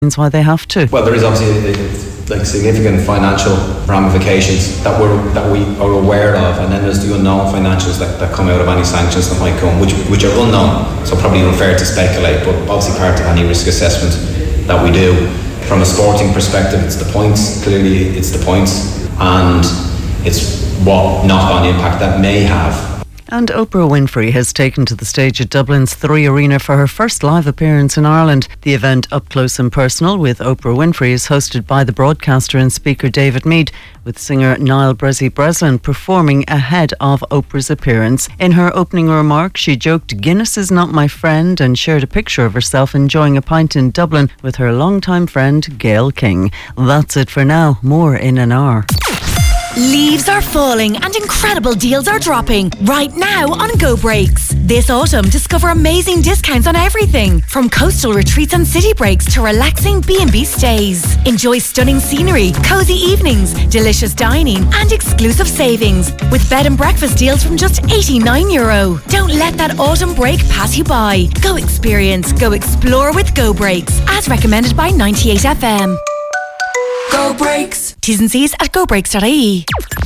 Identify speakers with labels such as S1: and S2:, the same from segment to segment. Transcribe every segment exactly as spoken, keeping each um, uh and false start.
S1: why they have to.
S2: Well, there is obviously like significant financial ramifications that we're that we are aware of, and then there's the unknown financials that, that come out of any sanctions that might come, which which are unknown, so probably unfair to speculate, but obviously part of any risk assessment that we do. From a sporting perspective, it's the points, clearly it's the points, and it's what knock-on impact that may have.
S1: And Oprah Winfrey has taken to the stage at Dublin's Three Arena for her first live appearance in Ireland. The event, Up Close and Personal with Oprah Winfrey, is hosted by the broadcaster and speaker David Mead, with singer Niall Brezzy Breslin performing ahead of Oprah's appearance. In her opening remarks, she joked Guinness is not my friend and shared a picture of herself enjoying a pint in Dublin with her longtime friend Gayle King. That's it for now. More in an hour.
S3: Leaves are falling and incredible deals are dropping right now on Go Breaks. This autumn, discover amazing discounts on everything from coastal retreats and city breaks to relaxing B and B stays. Enjoy stunning scenery, cozy evenings, delicious dining and exclusive savings with bed and breakfast deals from just eighty-nine euro. Don't let that autumn break pass you by. Go experience, go explore with Go Breaks, as recommended by ninety-eight F M. Go Breaks. T's and C's at go breaks dot I E.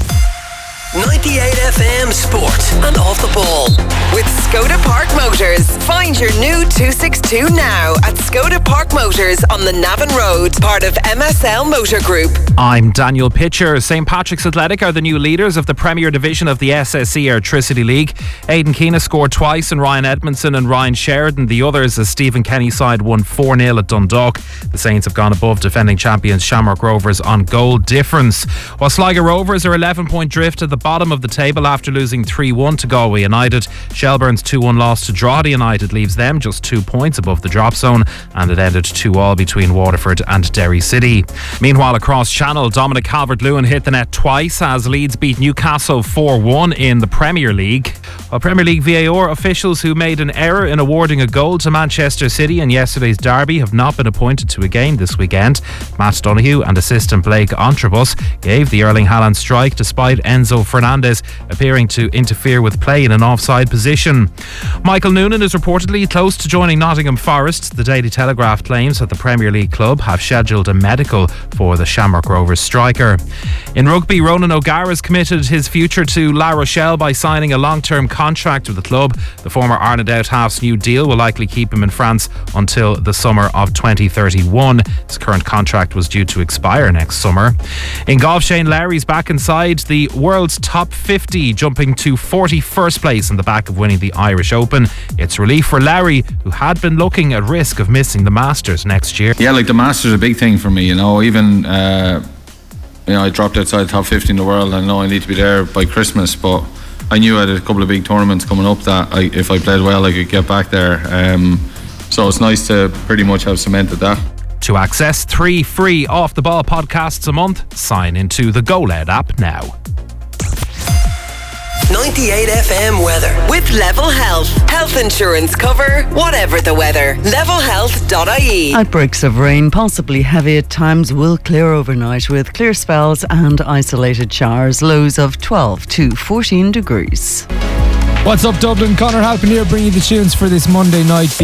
S4: ninety-eight F M Sport and Off the Ball with Skoda Park Motors. Find your new two sixty-two now at Skoda Park Motors on the Navan Road, part of M S L Motor Group.
S5: I'm Daniel Pitcher. Saint Patrick's Athletic are the new leaders of the Premier Division of the S S E Airtricity League. Aidan Keena scored twice and Ryan Edmondson and Ryan Sheridan the others as Stephen Kenny's side won four nil at Dundalk. The Saints have gone above defending champions Shamrock Rovers on goal difference, while Sligo Rovers are eleven point drift at the bottom of the table after losing three one to Galway United. Shelbourne's two one loss to Drogheda United leaves them just two points above the drop zone, and it ended two all between Waterford and Derry City. Meanwhile, across Channel, Dominic Calvert-Lewin hit the net twice as Leeds beat Newcastle four one in the Premier League. While Premier League V A R officials who made an error in awarding a goal to Manchester City in yesterday's derby have not been appointed to a game this weekend. Matt Donoghue and assistant Blake Ontrabus gave the Erling Haaland strike despite Enzo Fernandez appearing to interfere with play in an offside position. Michael Noonan is reportedly close to joining Nottingham Forest. The Daily Telegraph claims that the Premier League club have scheduled a medical for the Shamrock Rovers striker. In rugby, Ronan O'Gara has committed his future to La Rochelle by signing a long-term contract with the club. The former Ireland out half's new deal will likely keep him in France until the summer of twenty thirty-one. His current contract was due to expire next summer. In golf, Shane Lowry's back inside the world's top fifty, jumping to forty-first place on the back of winning the Irish Open. It's relief for Lowry, who had been looking at risk of missing the Masters next year.
S6: Yeah, like the Masters is a big thing for me, you know, even uh, you know, I dropped outside the top fifty in the world. I know I need to be there by Christmas, but I knew I had a couple of big tournaments coming up that I, if I played well I could get back there, um, so it's nice to pretty much have cemented that.
S5: To access three free Off the Ball podcasts a month, sign into the GoLed app now.
S4: ninety-eight F M weather with Level Health. Health insurance cover, whatever the weather. level health dot I E.
S1: Outbreaks of rain, possibly heavy at times, will clear overnight with clear spells and isolated showers. Lows of twelve to fourteen degrees.
S7: What's up, Dublin? Conor Halpin here, bringing you the tunes for this Monday night.